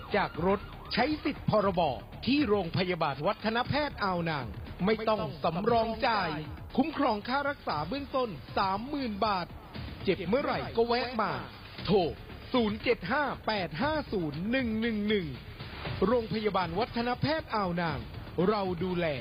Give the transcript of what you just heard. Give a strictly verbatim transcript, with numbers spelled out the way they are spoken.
จากรถใช้สิทธิ์พรบที่โรงพยาบาลวัฒนแพทย์อ่าวนางไม่ต้องสำรองจ่ายคุ้มครองค่ารักษาเบื้องต้น สามหมื่น บาทเจ็บเมื่อไหร่ก็แวะมาโทร ศูนย์ เจ็ด ห้า แปด ห้า ศูนย์ หนึ่ง หนึ่ง หนึ่ง โรงพยาบาลวัฒนแพทย์อ่าวนางเราดูแล